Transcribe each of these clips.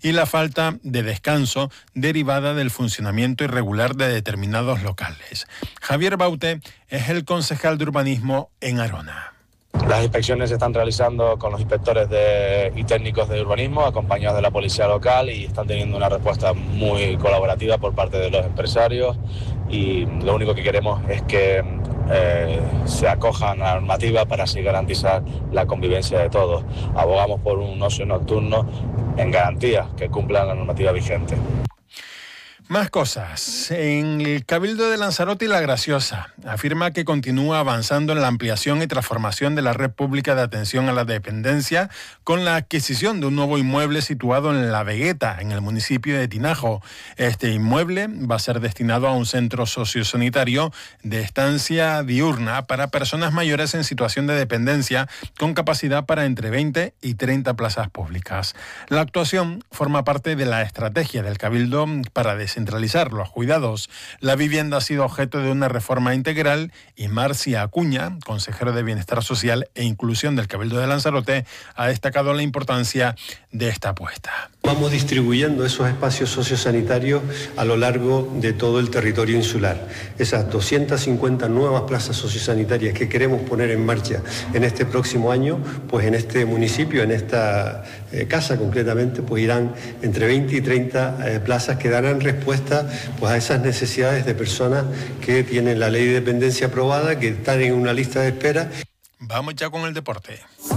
y la falta de descanso derivada del funcionamiento irregular de determinados locales. Javier Baute es el concejal de urbanismo en Arona. Las inspecciones se están realizando con los inspectores y técnicos de urbanismo, acompañados de la policía local, y están teniendo una respuesta muy colaborativa por parte de los empresarios, y lo único que queremos es que se acojan a la normativa para así garantizar la convivencia de todos. Abogamos por un ocio nocturno en garantía que cumplan la normativa vigente. Más cosas. En el Cabildo de Lanzarote y La Graciosa afirma que continúa avanzando en la ampliación y transformación de la red pública de atención a la dependencia con la adquisición de un nuevo inmueble situado en La Vegueta, en el municipio de Tinajo. Este inmueble va a ser destinado a un centro sociosanitario de estancia diurna para personas mayores en situación de dependencia con capacidad para entre 20 y 30 plazas públicas. La actuación forma parte de la estrategia del Cabildo para descentralizar los cuidados. La vivienda ha sido objeto de una reforma integral y Marcia Acuña, consejero de Bienestar Social e Inclusión del Cabildo de Lanzarote, ha destacado la importancia de esta apuesta. Vamos distribuyendo esos espacios sociosanitarios a lo largo de todo el territorio insular. Esas 250 nuevas plazas sociosanitarias que queremos poner en marcha en este próximo año, pues en este municipio, en esta casa concretamente, pues irán entre 20 y 30 plazas que darán respuesta pues a esas necesidades de personas que tienen la ley de dependencia aprobada, que están en una lista de espera. Vamos ya con el deporte.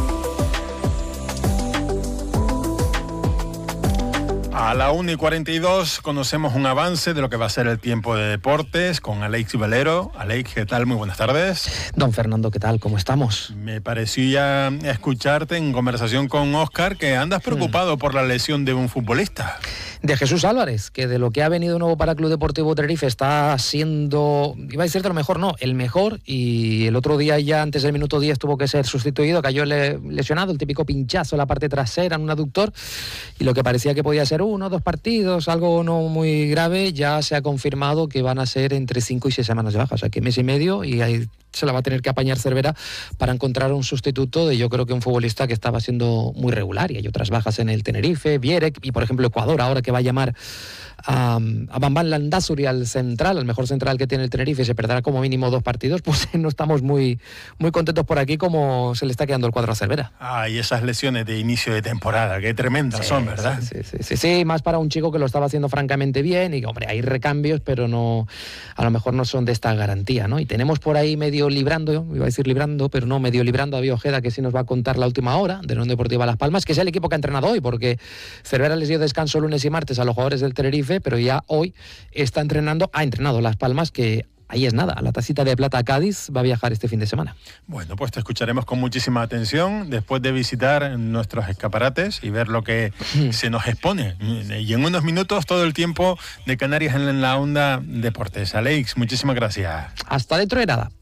A la 1:42 conocemos un avance de lo que va a ser el tiempo de deportes con Alex Valero. Alex, ¿qué tal? Muy buenas tardes. Don Fernando, ¿qué tal? ¿Cómo estamos? Me pareció ya escucharte en conversación con Óscar que andas preocupado por la lesión de un futbolista. De Jesús Álvarez, que de lo que ha venido nuevo para el Club Deportivo Tenerife está siendo, iba a decirte lo mejor, no, el mejor, y el otro día ya antes del minuto 10 tuvo que ser sustituido, cayó lesionado, el típico pinchazo en la parte trasera en un aductor, y lo que parecía que podía ser 1 o 2 partidos, algo no muy grave, ya se ha confirmado que van a ser entre 5 y 6 semanas de baja, o sea que 1 mes y medio, y ahí se la va a tener que apañar Cervera para encontrar un sustituto de, yo creo que un futbolista que estaba siendo muy regular, y hay otras bajas en el Tenerife, Vierek, y por ejemplo Ecuador, ahora que va a llamar a Bambán Landázuri al central, al mejor central que tiene el Tenerife, se perderá como mínimo 2 partidos, pues no estamos muy contentos por aquí como se le está quedando el cuadro a Cervera. Y esas lesiones de inicio de temporada, qué tremendas son, ¿verdad? Sí, más para un chico que lo estaba haciendo francamente bien, y hombre, hay recambios, pero no, a lo mejor no son de esta garantía, ¿no? Y tenemos por ahí medio librando, iba a decir librando, pero no, medio librando a David Ojeda, que sí nos va a contar la última hora de Unión Deportiva Las Palmas, que es el equipo que ha entrenado hoy, porque Cervera les dio descanso lunes y martes a los jugadores del Tenerife, pero ya hoy ha entrenado Las Palmas, que ahí es nada, la tacita de plata a Cádiz va a viajar este fin de semana. Bueno, pues te escucharemos con muchísima atención después de visitar nuestros escaparates y ver lo que se nos expone. Y en unos minutos todo el tiempo de Canarias en la Onda Deportes. Alex, muchísimas gracias. Hasta dentro de nada.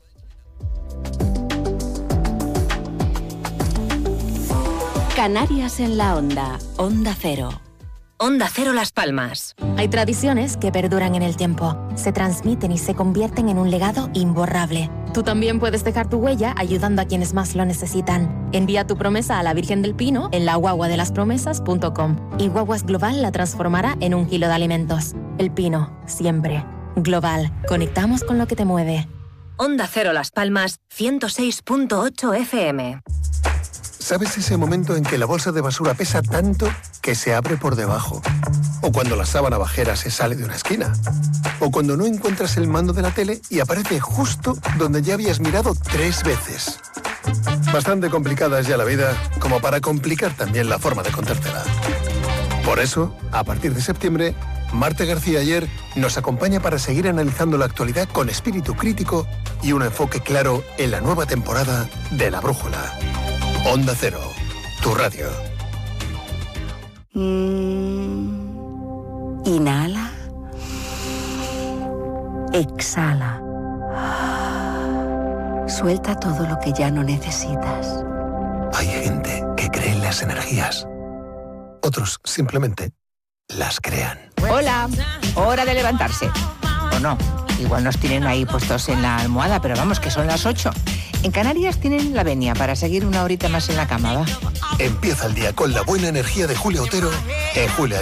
Canarias en la Onda, Onda Cero. Onda Cero Las Palmas. Hay tradiciones que perduran en el tiempo, se transmiten y se convierten en un legado imborrable. Tú también puedes dejar tu huella ayudando a quienes más lo necesitan. Envía tu promesa a la Virgen del Pino en laguaguadelaspromesas.com y Guaguas Global la transformará en 1 kilo de alimentos. El Pino, siempre. Global, conectamos con lo que te mueve. Onda Cero Las Palmas, 106.8 FM. ¿Sabes ese momento en que la bolsa de basura pesa tanto que se abre por debajo? O cuando la sábana bajera se sale de una esquina. O cuando no encuentras el mando de la tele y aparece justo donde ya habías mirado 3 veces. Bastante complicada es ya la vida como para complicar también la forma de contártela. Por eso, a partir de septiembre, Marta García Ayer nos acompaña para seguir analizando la actualidad con espíritu crítico y un enfoque claro en la nueva temporada de La Brújula. Onda Cero, tu radio. Inhala. Exhala. Suelta todo lo que ya no necesitas. Hay gente que cree en las energías. Otros simplemente las crean. Hola, hora de levantarse. O no, igual nos tienen ahí puestos en la almohada, pero vamos, que son las 8. En Canarias tienen la venia para seguir una horita más en la cama, ¿va? Empieza el día con la buena energía de Julia Otero en Julia